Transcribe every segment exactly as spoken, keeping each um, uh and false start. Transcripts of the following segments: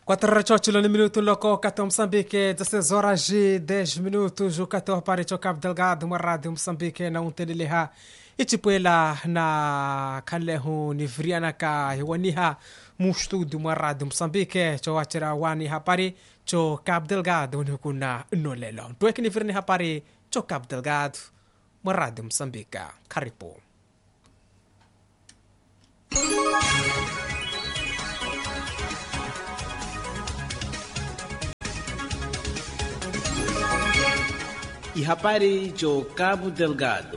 quattro e minutos loco Cato Moçambique, dezesseis horas e dez minutos. O Cato apareceu Cabo Delgado, uma rádio Moçambique na Untelileha. E tipo ela na Kalehu Nivriana ka Iwaniha, mu estúdio uma rádio Moçambique, cho atira wani hapari, cho Cabo Delgado, unikuna nolelo. Tu é que Nivriana hapari, cho Cabo Delgado, uma rádio Moçambique, Caripo. E habari cho Cabo Delgado.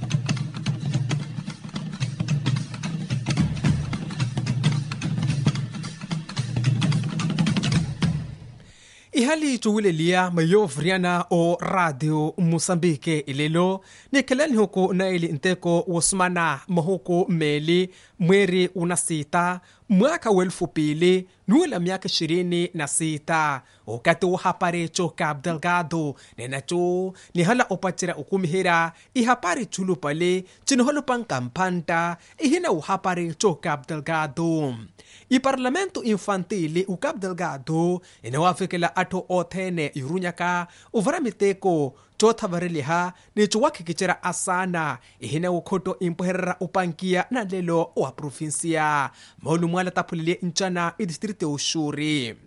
Ihali chuwilelia mayo vriana o radio Moçambique ilelo ni kelani huko na ili inteko wasmana mahuko meli mweri unasita mwaka wa elfu pili nuela miaka ishirini na sita wakati wa hapari cho Cabo Delgado nenacho ni hala opatira ukumihira ihapari chulu pale chinoholo pang kampanta ihina uhapari cho Cabo Delgado. I Parlamento Infantile u Cabo Delgado inawafikila ato othene irunyaka uvaramiteko chothavareliha ni chuwakikichera asana ihina ukhoto impoherera upankia na lelo wa provincia maulu mwala tapulilie inchana i distrito ushuri.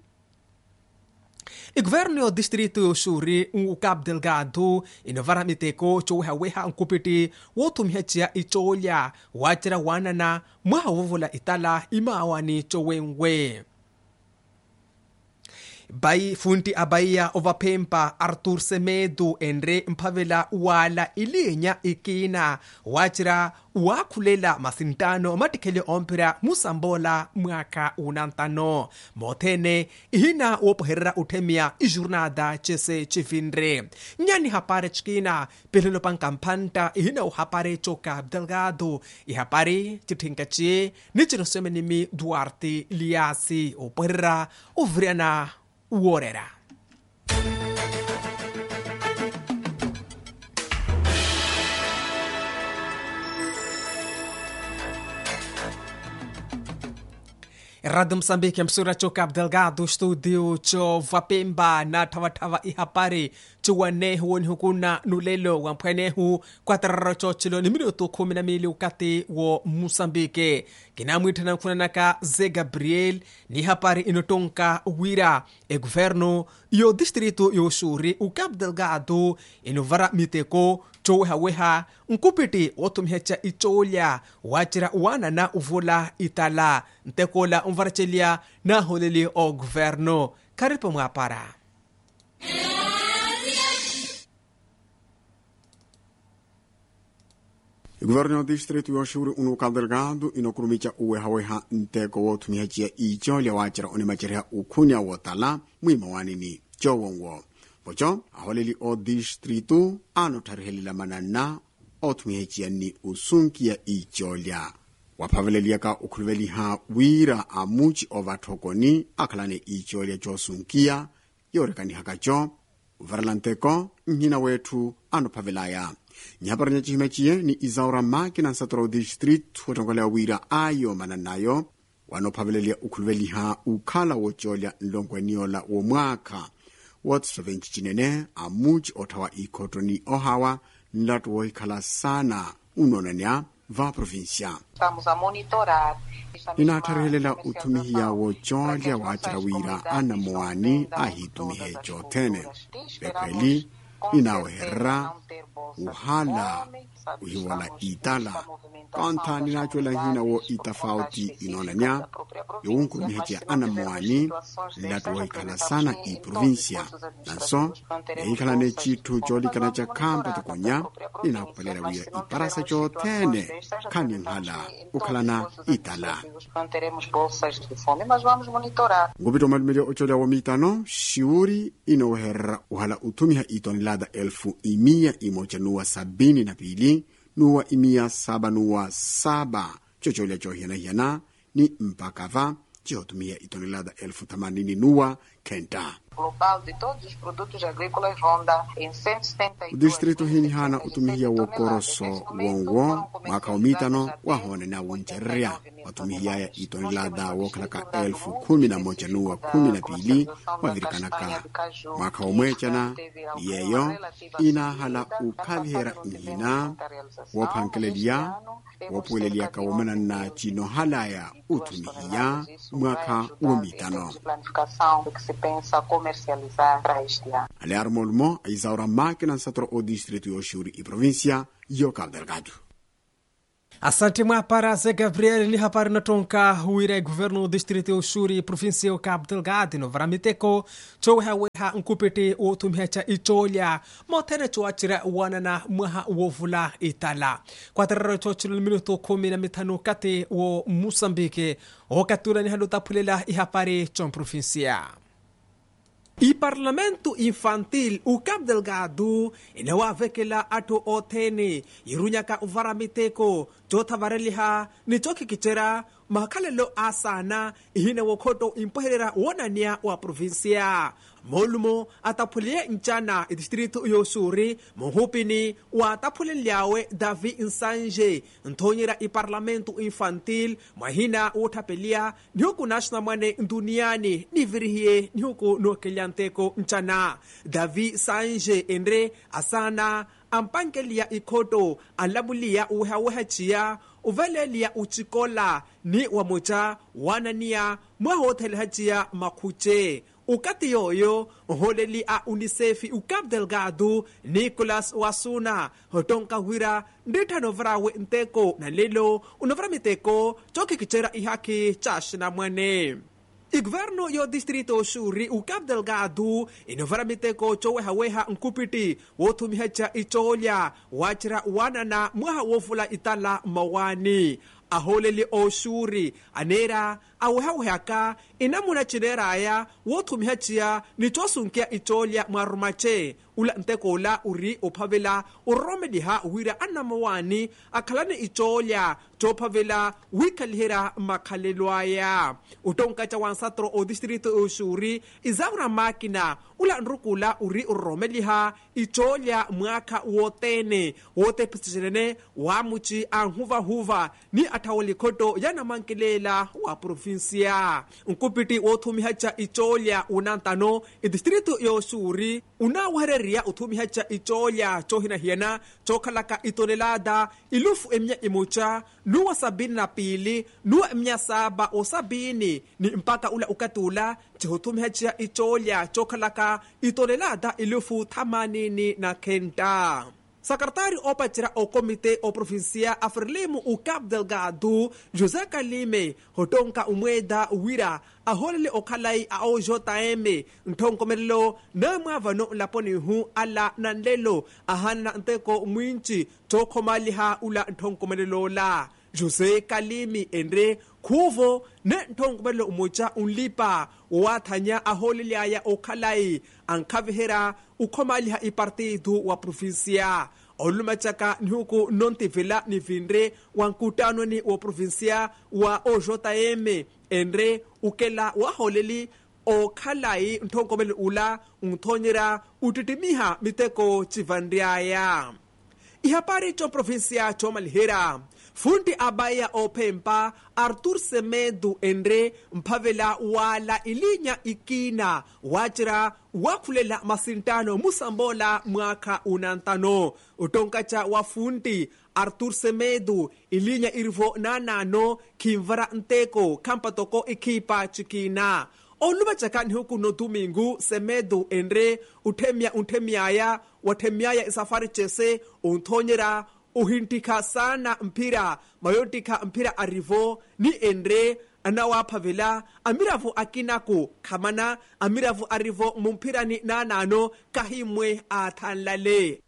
I governo o distrito ushuri u Cabo Delgado inovaramiteko chowehaweha nkupiti wotumhechia icholya wachira wanana mwahawuvula itala imawani chowengwe. Bai funti abaya ovapempa Arthur Semedo enre mpavela wala ilinya ikina wachira wakulela masintano matikele ompira musambola mwaka unantano mothene ihina wopoherera utemia ijurnada chese chifinre nyani hapare chkina pelelo pankampanta ihina uhapare cho Cabo Delgado ihapare chithinkachi nichinosemenimi Duarte Liasi opoherera uvriana uorera. Radio Moçambique msura cho Cabo Delgado studio cho Vapemba na tawatawa ihapari cho wanehu wani hukuna nulelo wampwenehu kwa tararo cho chilo ni minuto kumi na mbili ukati wo Moçambique kinamwita na mkunanaka Ze Gabriel ni hapari inotonka wira e governo yo distrito yo shuri u Cabo Delgado inovara miteko choweha weha nkupiti otumhecha icholya wachira wana na uvula itala ntekola umvarachelia na holeli o governo karipo mwapara. O governo do distrito yoshuri unu Cabo Delgado inokurumicha uwehaweha nteko wotumhechia icholya wachira onemacherea ukunya wotala mwima wanini chowongo pocho aholeli o distrito ano tarhelila manana otumhechia ni usunkia icholya wapaveliaka ukulveliha wira amuchi ovathokoni akhalane icholya chosunkia yorekani hakacho varalanteko nhina wethu ano pavelaya nyaparanya chihimechie ni Izaura Makina nsatoro district wotongolea wira ayo mananayo wanopavelelia ukulveliha ukhala wocholya nlongweniola wo mwaka wotsovenchi chinene amuchi othawa ikotoni ohawa nlatu woikhala sana unonanya va provincia. Estamos a monitorar. Inatharehelela uthumihiya wocholya wachira wira ana moani ahitumihe chothene pekweli inaweherra uhala uhiwala itala kantha ninachwela hina wo itafauti inonanya yunkurumihechia ana moani nlatu woikhala sana i provincia nanso neikhalane chithu cholikana cha khampa tukonya inakupelera wira iparasa chothene khani nhala ukhalana itala ngupito malumelio ocholya womitano shiuri inoweherra uhala uthumiha itonelada elfu imia imocha nuwa sabini na pili nuwa imia saba nuwa saba chocholya chohiana-hiana ni mpakava chihotumia itonelada elfu themanini nuwa kenta global de todos os produtos agrícolas ronda em cento e setenta e dois. O distrito hini hana utumihia wo koroso wongo mwaka umitano wahone na wuncheria watumihia ya itonilada wokalaka elfu kumi na moja nuwa kumi na pili wavirikanaka mwaka umwechana yeyo ina hala ukavihera ihina wopankelelia wopuelelia kawomana na chino halaya utumihia mwaka umitano Aliar Molmo aizaura máquina satro o distrito yoshuri e província yo Cabo Delgado. Asante mwapara Zé Gabriel ni hapari natonka huire governo distrito yoshuri província yo Cabo Delgado no varamiteko cho haweha nkupete o tumhecha icholia motene cho achira wanana mwaha wovula itala kwatararo cho chilo minuto kumi na mitano kate o Moçambique o katura ni haluta pulela ihapari chon província. I parlamento infantil u Cabo Delgado inawavekela ato otene irunyaka uvaramiteko jota vareliha ni choki kichera makalelo asana ihine wokoto impoherera wonania wa provincia molumo atapulie nchana distrito yoshuri muhupini wa atapuleliawe Davi Nsanje ntonyera i parlamento infantil mahina utapelia nihuku national mwane duniani nivirihie nihuku nokelianteko nchana Davi Nsanje endre asana ampankelia ikoto alabulia uhawaachia uvelelia uchikola ni wamoja wanania mwahotel hachia makuche ukati yoyo holeli a UNICEF u Cabo Delgado Nicolas Wasuna hotonka huira nditano vrawe nteko na lelo unovramiteko choki kichera ihaki chashna mwane I governo yo distrito shuri u Cabo Delgado inovaramiteko chowe haweha nkupiti wotumihecha icholia wachira wanana mwaha wofula itala mawani aholeli oshuri anera awehawehaka inamuna chineraya wotumihachia nichosunkia icholia mwarumache ula nteko ula uri upavela uromediha wira anamawani akalane icholia chopavela wikalihira makalelwaya utonkacha wansatro o distrito oshuri izavra makina ula nrukula uri uromediha icholia mwaka wotene wote pisichenene wamuchi anhuva huva ni atawali koto yana mankelela wa provincia nkupiti wotumihacha icholia unantano i distrito yoshuri unawahereria utumihacha icholia chohina hiena chokalaka itonelada ilufu emnya imucha nuwa sabini na pili nuwa emnya saba o sabini ni mpaka ula ukatula chihutumihacha icholia chokalaka itonelada ilufu tamanini na kenda Secretary opachira o komite o provincia afrelemu u Cabo Delgado José Kalime hotonka umweda wira aholele okalai a O J M ntonkomerlo na mwavano laponi hu ala nanlelo ahana nteko mwinchi tokomaliha ula ntonkomerlo la José Kalimi endre kuvo ne ntonkomerlo umocha unlipa wathanya aholele aya okalai ankavihera ukomaliha ipartidu wa provincia olumachaka nihuku nontivela nivindre wankutano ni wa provincia wa O J M endre ukela waholeli okhalai ntonkomele ula unthonyera utitimiha miteko chivandriaya ihapari cho provincia cho malihera fundi abaya opempa Arthur Semedo endre mpavela wala ilinya ikina wachira wakulela masintano musambola mwaka unantano utonkacha wafundi Arthur Semedo ilinya irivo nanano kimvara nteko kampatoko ikipa chikina olubachaka nihuku no domingo Semedo endre utemia untemiaya watemiaya isafari chese unthonyera uhintika sana mpira mayotika mpira arivo ni endre anawapavela amiravu akinako kamana amiravu arivo mumpira ni nanano kahimwe athanlale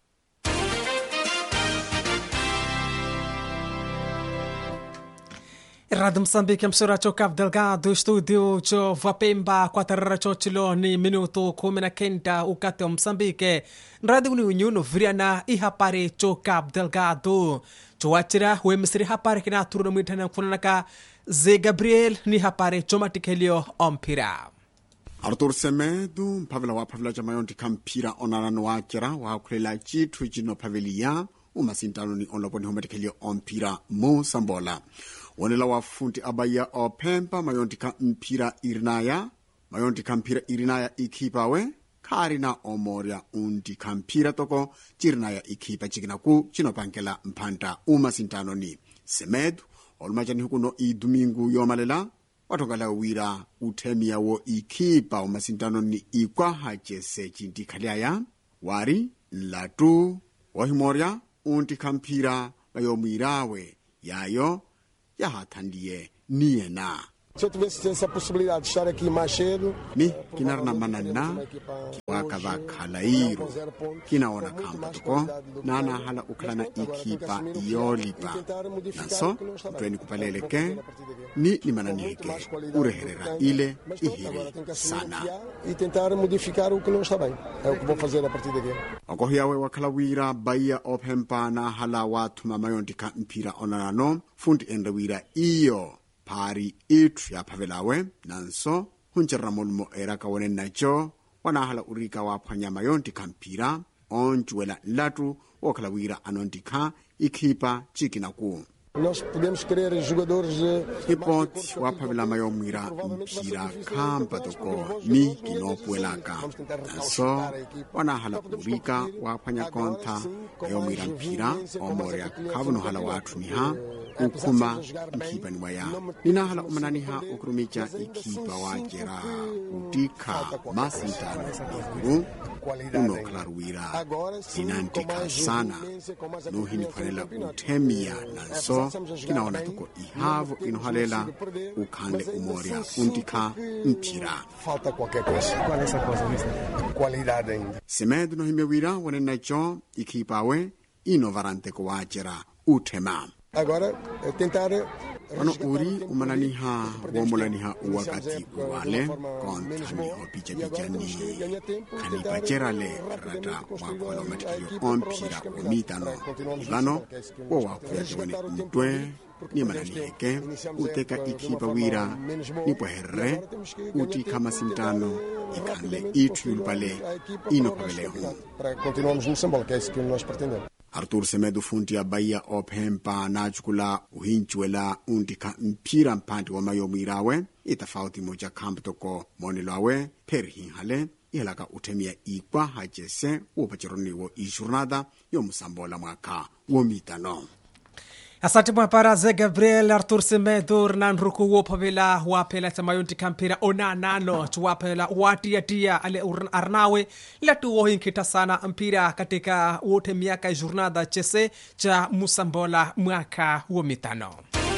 Rádio Moçambique, emissora cho Cabo Delgado, estúdio cho Vapemba, quatro cho chilo ni minuto kumi na kenda ukate Moçambique. Rádio União no Vriana e hapare cho Cabo Delgado. Cho achira we misri hapare kina turu mwitana kunanaka Zé Gabriel ni hapare cho matikelio ompira. Arthur Semedu mpavela wa pavela jamayonti kampira onarano wakera wa kulela chitu jino pavelia umasintano ni onloponi hometekelio ompira mo sambola. Wanela wa funti abaya o pempa mayonti kampira irinaya mayonti kampira irinaya ikipawe karina omoria undi kampira toko chirinaya ikipa chikinaku chinopankela mpanta umasintano ni Semedu olmachani hukuno i domingu yomalela watokala wira utemia wo ikipa umasintano ni ikwa hachese chinti khaliaya wari latu wahimoria unti kampira bayomirawe yayo yahathandie niena. Se eu tivesse essa possibilidade de estar aqui mais cedo, mi kinarna manana kiwaka va khalairo kinaona kamba toko nana hala uklana ikipa yolipa naso mtweni kupaleleke ni ni mananiheke ureherera ile ihiri sana e tentar modificar o que não está bem. É o que vou fazer a partir daqui. Okohiawe wakhalawira baya ophempa na hala watu mamayondika mpira onanano fundi endawira iyo pari itu ya pavelawe nanso huncherra molmo era kawone nacho wanahala urika wa phwanya yonti kampira onjuela latu okhalawira anontika ikipa chikinaku. Nós podemos querer jogadores ipot wa pavela mayomira mpira kamba toko mi kinopuelaka nanso wanahala urika wa phwanya kontha mayomira mpira omoria kavuno hala watu niha ukuma mkipa ni waya ninahala umananiha ukurumicha ikipa wajera utika masintano ikuru uno klaruwira inantika sana nuhini panela utemia nanso kinaona tuko ihavu inohalela ukande umoria untika mpira. Falta qualquer coisa. Qual é essa coisa, mister? Qualidade ainda. Semedu no himewira wanenacho ikipawe inovarante ko wajera utema. Agora tentar ano uri umananiha womulaniha uwakati uwale kontani hopicha pichani kanipachera le rata wakola matikio ompira omitano ivano wawakuyatewene mtwe ni mananiheke uteka ikipa wira nipoherre uti kama sintano ikanle itu yulpale inopavelehu. Continuamos no Sambola, que é isso que nós pretendemos. Arthur Semedu funti ya baya ophempa na chukula uhinchwela undika mpira mpanti wa mayomirawe itafauti moja kamptoko monilawe perhin hale ihalaka utemia ikwa hajese upachironiwo ishurnada yomusambola mwaka womitano. Asante mwapara ze Gabriel Arthur Semedu nanruku wopavela wapela tamayonti kampira onanano tuwapela watia tia ale arnawe latu wohinkita sana mpira katika wote miaka jornada chese cha Musambola mwaka womitano.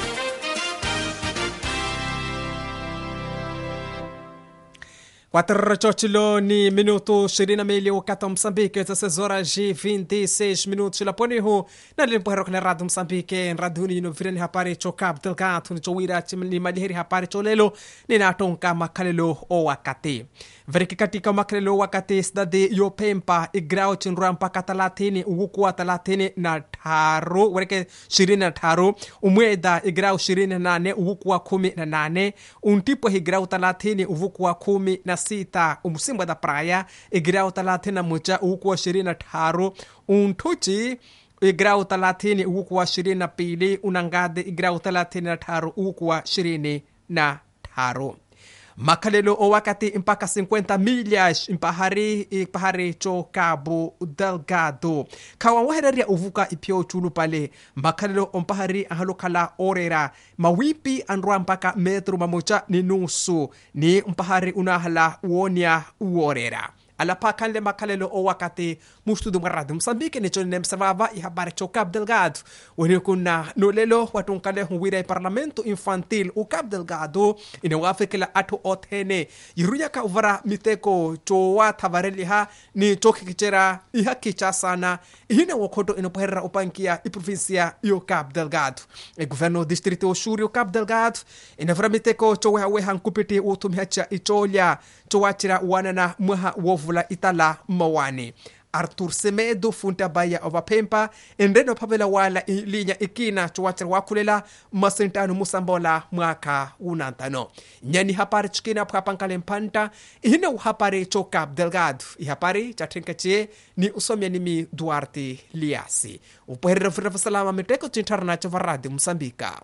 Quatro chochilo ni minuto ishirini mbili wakati Msambike sasa horas e vinte e seis minutos la poniho na limpo na radio Msambike radio ni novirani hapari cho Cabo Delgado ni chowira chimni madheri hapari cho lelo ni natonka makalelo o wakati veriki katika makalelo wakati stadi yo pempa igrao chinrua mpaka thelathini ugukuwa thelathini na taro veriki ishirini na taro umweda igrao ishirini na nane ugukuwa kumi na nane untipo igrao thelathini ugukuwa kumi na sita umusimba da praia igrao thelathini na moja ugukuwa ishirini na taro untuchi igrao thelathini ugukuwa ishirini na pili unangade igrao thelathini na taro ugukuwa ishirini na taro. Makalelo o wakati mpaka cinquenta milhas impahari impahari cho Cabo Delgado kawawahereria uvuka ipio chulu pale makalelo mpahari ahalokala orera mawipi anrua mpaka metro mamoja ni nusu ni mpahari unahala uonia uorera alapa kanle makalelo o wakati mustudu maradu Msambike ni chone msavava i habari cho Cabo Delgado wani kuna nolelo watunkale huwira parlamento infantil u Cabo Delgado ina wafikila atu otene yirunya ka uvara miteko cho wa tavareli ha ni choki kichera iha kicha sana ihina wakoto inopoherra upankia i provincia yo Cabo Delgado e governo distrito Oxúrio Cabo Delgado ina vara miteko cho weha weha nkupiti utumhacha icholia cho wachira wanana mwaha wovula itala mawani artur semedo funta baya ovapempa enreno pavela wala linya ikina chuwachira wakulela masintano musambola mwaka unantano nyani hapari chikina pkapankale mpanta ihine uhapari cho Cabo Delgado ihapari chatenkache ni usomya nimi Duarte Liasi upuherera vira salama miteko chintarna cha varadi Msambika.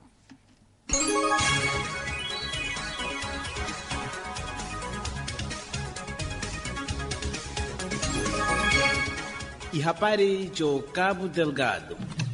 E Rapari de Cabo Delgado.